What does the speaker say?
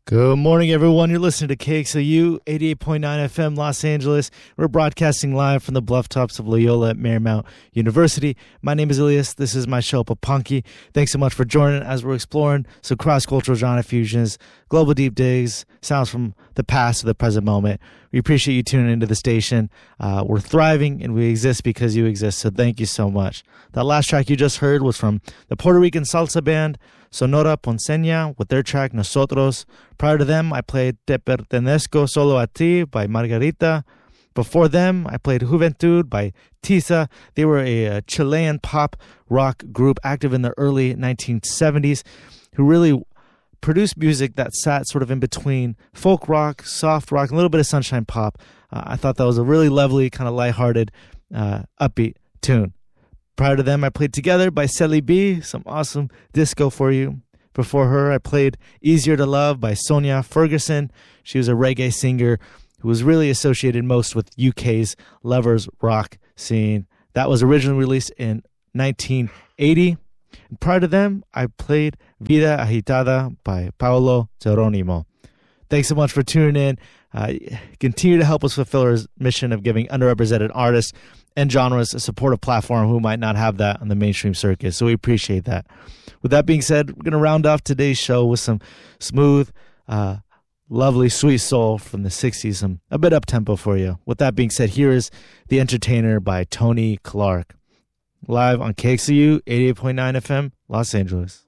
Good morning, everyone. You're listening to KXLU 88.9 FM Los Angeles. We're broadcasting live from the bluff tops of Loyola at Marymount University. My name is Elias. This is my show, Papunky. Thanks so much for joining as we're exploring some cross-cultural genre fusions, global deep digs, sounds from the past to the present moment. We appreciate you tuning into the station. We're thriving, and we exist because you exist, so thank you so much. That last track you just heard was from the Puerto Rican salsa band Sonora Ponceña with their track Nosotros. Prior to them, I played Te Pertenezco Solo a Ti by Margarita. Before them, I played Juventud by Tiza. They were a Chilean pop rock group active in the early 1970s who really produced music that sat sort of in between folk rock, soft rock, a little bit of sunshine pop. I thought that was a really lovely, kind of lighthearted, upbeat tune. Prior to them, I played Together by Celi B, some awesome disco for you. Before her, I played Easier to Love by Sonia Ferguson. She was a reggae singer who was really associated most with UK's lovers rock scene. That was originally released in 1980. And prior to them, I played Vida Agitada by Paolo Geronimo. Thanks so much for tuning in. Continue to help us fulfill our mission of giving underrepresented artists and genres a supportive platform who might not have that on the mainstream circuit. So we appreciate that. With that being said, we're going to round off today's show with some smooth, lovely, sweet soul from the 60s, a bit up-tempo for you. With that being said, here is The Entertainer by Tony Clark. Live on KXLU 88.9 FM, Los Angeles.